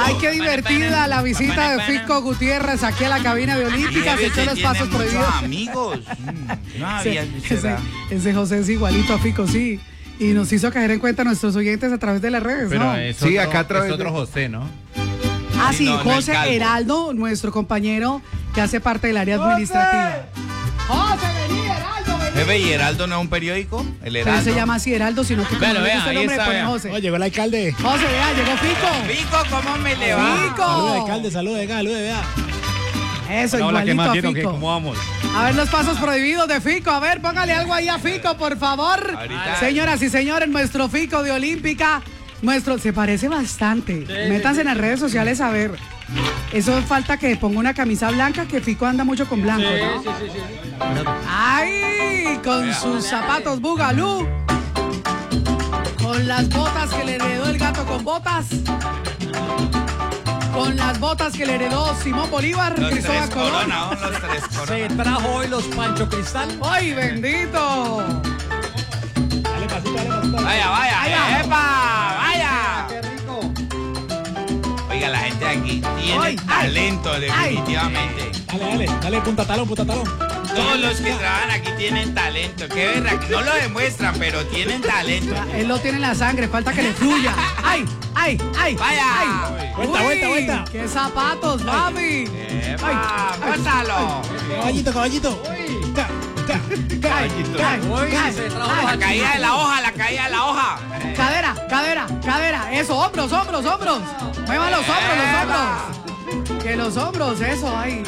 Ay, qué divertida la visita de Fico Gutiérrez aquí a la cabina de Olímpica. Se echó los pasos prohibidos. Amigos. No había ese José es igualito a Fico, sí. Y nos hizo caer en cuenta a nuestros oyentes a través de las redes, pero ¿no? Sí, acá a través es otro José, ¿no? Ah, sí, no, José no Heraldo, nuestro compañero que hace parte del área administrativa. ¡José, vení, Heraldo, vení! Jefe, ¿y Heraldo no es un periódico? El Heraldo. Pero se llama así Heraldo, sino que como bueno, vea, el nombre pone José. Oh, llegó el alcalde. José, vea, llegó Fico. Fico, ¿cómo me le va? Fico. Salude, alcalde, salude, vea. Eso, hola, igualito a Fico. ¿Cómo vamos? A ver los pasos prohibidos de Fico. A ver, póngale algo ahí a Fico, por favor. Ahorita. Señoras y señores, nuestro Fico de Olímpica. Se parece bastante. Métanse en las redes sociales a ver. Eso falta que ponga una camisa blanca, que Fico anda mucho con blanco, ¿no? Sí. ¡Ay! Con sus zapatos Bugalú. Con las botas que le heredó el gato con botas. Con las botas que le heredó Simón Bolívar, Cristóbal Colón. Los tres corona. Se trajo hoy los Pancho Cristal. ¡Ay, bendito! Dale pasito. Vaya, ¡epa! ¡Vaya! ¡Qué rico! Oiga, la gente aquí tiene talento, definitivamente. Dale, punta talón. Todos los que trabajan aquí tienen talento. Qué verdad, que no lo demuestran, pero tienen talento. Él lo tiene en la sangre, falta que le fluya. ¡Ay! ¡Vaya! Vuelta. ¡Qué zapatos, papi! ¡Epa! ¡Bótalo! Caballito. Se trajo La caída de la hoja. Cadera. Eso, hombros. Muevan los hombros. Que los hombros, eso, ay.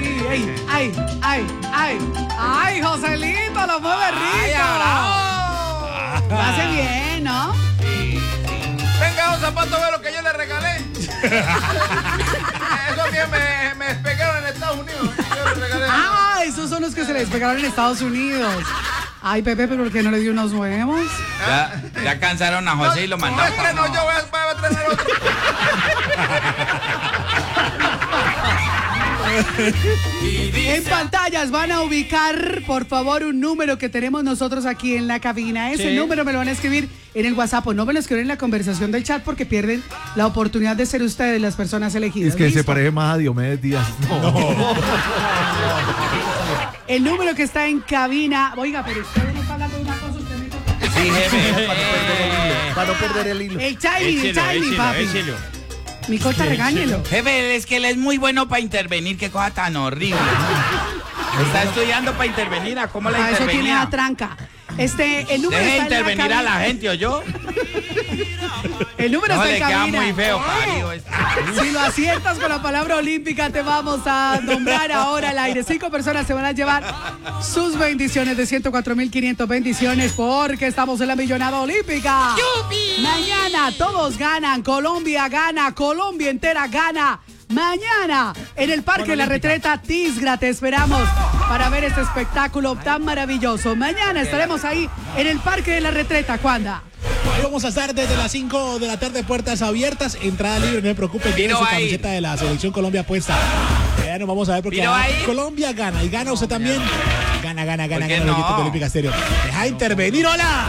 Ay, Joselito, lo mueve rico. Lo hace bien, ¿no? Venga, un zapato de lo que yo le regalé. Esos bien me despegaron en Estados Unidos. Yo le regalé. Ah, esos son los que se les pegaron en Estados Unidos. Ay, Pepe, ¿pero por qué no le dio unos nuevos? Ya cansaron a José y lo mandaron. No, yo voy a traer otro. En pantallas van a ubicar, por favor, un número que tenemos nosotros aquí en la cabina. Ese número me lo van a escribir en el WhatsApp, o no me lo escriben en la conversación del chat porque pierden la oportunidad de ser ustedes las personas elegidas. Es que ¿Listo? se parece más a Diomedes Díaz. El número que está en cabina. Oiga, pero usted no está hablando de una cosa, usted me toca. Sí, jefe. Para no perder el hilo. El Chaymi, papi. Mi corta, regáñelo. Jefe, es que él es muy bueno para intervenir. Qué cosa tan horrible. Está estudiando para intervenir. ¿A cómo la Eso tiene intervenía? la tranca. El número Deje está en intervenir la a la cabina. gente, ¿o yo? El número No, está le en queda cabina. muy feo, parido. Si lo aciertas con la palabra olímpica, te vamos a nombrar ahora al aire. 5 personas se van a llevar sus bendiciones de 104.500 bendiciones porque estamos en la millonada olímpica. ¡Yupi! Mañana todos ganan. Colombia gana. Colombia entera gana. Mañana en el Parque de la Retreta Tisgra te esperamos para ver este espectáculo tan maravilloso. Mañana estaremos ahí en el Parque de la Retreta. ¿Cuándo? Ahí vamos a estar desde las 5 de la tarde, puertas abiertas, entrada libre, no se preocupe, tiene su camiseta de la Selección Colombia puesta. Ya nos vamos a ver porque Colombia gana, y gana usted también. Gana los oyentes de Olímpica Estéreo. Deja intervenir, hola.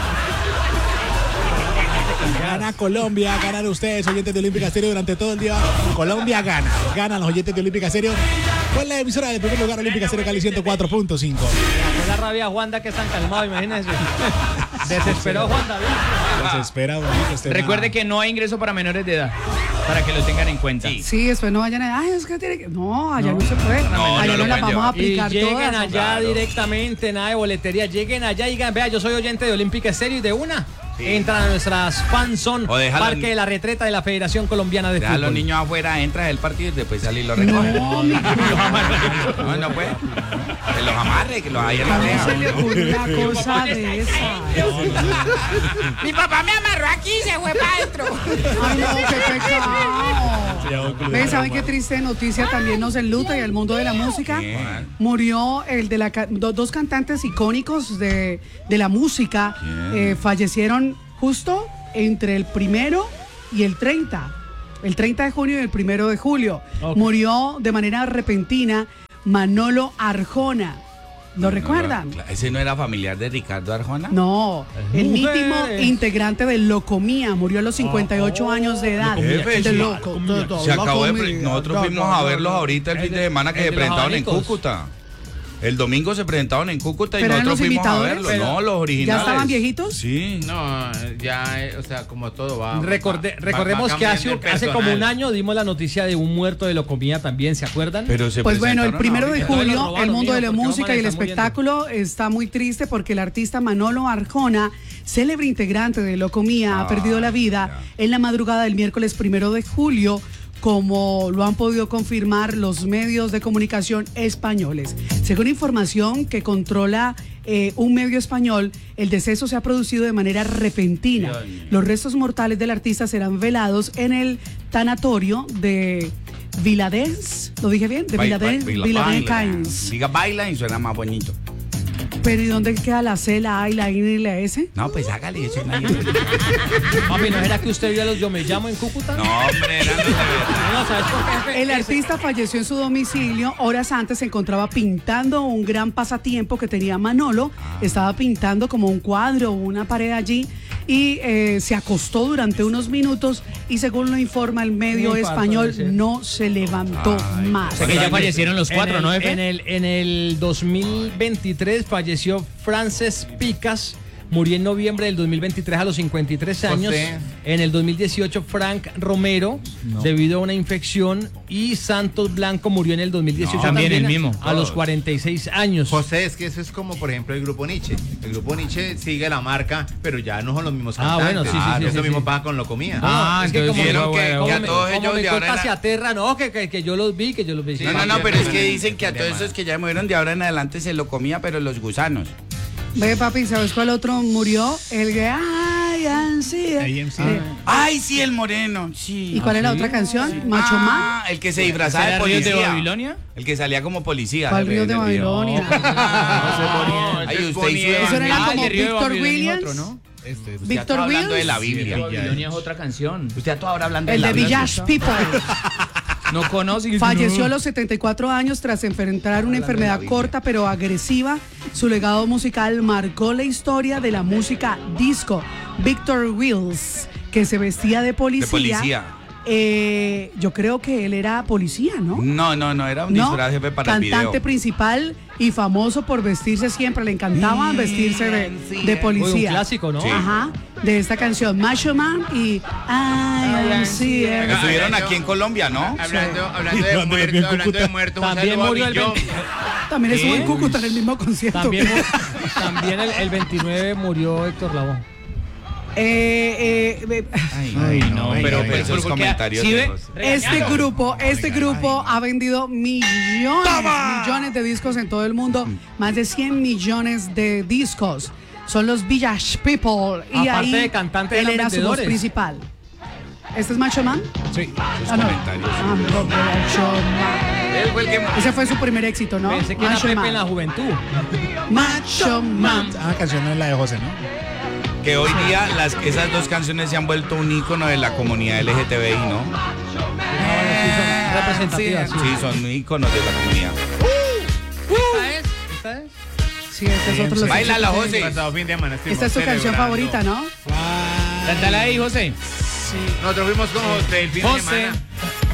Gana Colombia, ganan ustedes, oyentes de Olímpica Estéreo, durante todo el día. Colombia ganan los oyentes de Olímpica Estéreo. Con la emisora de primer lugar, Olímpica Estéreo Cali 104.5. La rabia Juanda que es tan calmado, imagínense. Desesperó Juan David. Desespera, Recuerde que no hay ingreso para menores de edad, para que lo tengan en cuenta. Sí, después no vayan a... Ay, es que tiene que... No, allá no se puede. Allá no las vamos a Y aplicar lleguen todas. allá directamente, nada de boletería. Lleguen allá y digan, vea, yo soy oyente de Olímpica Estéreo y de una. Entran a nuestras fanzone, Parque de la Retreta de la Federación Colombiana de Deja a Fútbol. los niños afuera, entra el partido y después salir y lo recogen. No puede. Que los amarre, que los haya en la ¿Cómo se le reja. ocurre una cosa de esa? Mi papá me amarró aquí y se fue para adentro. Ay, no, qué pecado. ¿Ven? ¿Saben qué triste noticia también nos enluta y el mundo de la música? Murió el de dos cantantes icónicos de la música. Fallecieron justo entre el 1 y el 30. El 30 de junio y el 1 de julio. Okay. Murió de manera repentina Manolo Arjona. ¿Lo recuerdan? ¿Ese no era familiar de Ricardo Arjona? No, el mítico integrante de Locomía murió a los 58 años de edad. De loco. Se acabó nosotros fuimos a verlos ahorita el fin de semana que se presentaron en Cúcuta. El domingo se presentaron en Cúcuta y nosotros fuimos a verlos. No, los originales. ¿Ya estaban viejitos? Sí. No, ya, o sea, como todo va. Recordemos que hace como un año dimos la noticia de un muerto de Locomía también, ¿se acuerdan? Pues bueno, el 1 de julio, el mundo de la música y el espectáculo está muy triste porque el artista Manolo Arjona, célebre integrante de Locomía, ha perdido la vida en la madrugada del miércoles 1 de julio, como lo han podido confirmar los medios de comunicación españoles. Según información que controla un medio español, el deceso se ha producido de manera repentina. Los restos mortales del artista serán velados en el tanatorio de Viladens, ¿lo dije bien? De Viladens. Diga baila y suena más bonito. Pero ¿y dónde queda la C, la A y la I y la S? No, pues hágale eso. Mami, ¿no era que usted vio a los Yo Me Llamo en Cúcuta? No, hombre, eran los de verdad. ¿Sabes por qué? El artista falleció en su domicilio. Horas antes se encontraba pintando un gran pasatiempo que tenía Manolo. Estaba pintando como un cuadro o una pared allí y se acostó durante unos minutos y según lo informa el medio español, no se levantó más. O sea que ya fallecieron los 4, ¿no, Efe? En el 2023 falleció Frances Picas. Murió en noviembre del 2023 a los 53 años. José. En el 2018 Frank Romero, debido a una infección. Y Santos Blanco murió en el 2018 también el mismo. a los 46 años. José, es que eso es como, por ejemplo, el grupo Nietzsche. El grupo Nietzsche sigue la marca, pero ya no son los mismos cantantes. Bueno, sí. Eso mismo pasa con Locomía. Es que como vieron que a todos ellos de ahora se aterra, no, que yo los vi, Sí, no, pero es que dicen que a todos esos que ya murieron de ahora en adelante se lo comía, pero los gusanos. Ve, papi, ¿sabes cuál otro murió? El que... Ay, sí, el moreno. Sí. ¿Y cuál es la otra canción? Macho Man. El que se disfrazaba de ¿Ríos policía. de Babilonia? El que salía como policía. ¿Cuál Ríos de Babilonia? Ay, usted hizo Eso era como el Río de Víctor Babilonia es Williams. otro, ¿no? Víctor hablando de Williams. la Biblia. Babilonia es otra canción. Usted está ahora hablando de El la de Biblia. Village People. No conoce. Falleció a los 74 años tras enfrentar una enfermedad corta pero agresiva. Su legado musical marcó la historia de la música disco. Victor Wills, que se vestía de policía. Yo creo que él era policía, ¿no? No, era un disfraz jefe para el video. Cantante principal y famoso por vestirse siempre. Le encantaba vestirse de policía. Un clásico, ¿no? Sí. Ajá. De esta canción, Macho Man y Estuvieron aquí en Colombia, ¿no? Hablando de muertos, También murió el 20. También estuvo en Cúcuta en el mismo concierto. También el 29 murió Héctor Lavoe. No, pero esos comentarios. ¿Sí ve? Este grupo ha vendido millones de discos en todo el mundo, más de 100 millones de discos. Son los Village People y Aparte ahí de cantantes, él eran era su voz vendedores. principal. ¿Este es Macho Man? Sí, esos No. comentarios. Macho Man. Él fue el que... Ese fue su primer éxito, ¿no? Pensé que era Macho Pepe Man. en la juventud. Macho Man. La canción no es la de José, ¿no? Que hoy día esas dos canciones se han vuelto un ícono de la comunidad LGTBI, ¿no? Representativas. Sí, son íconos de la comunidad. ¿Esta es? Sí, este es otro. Bailala, José. Esta es tu canción favorita, ¿no? Cántala ahí, José. Nosotros fuimos con José el fin de José. semana.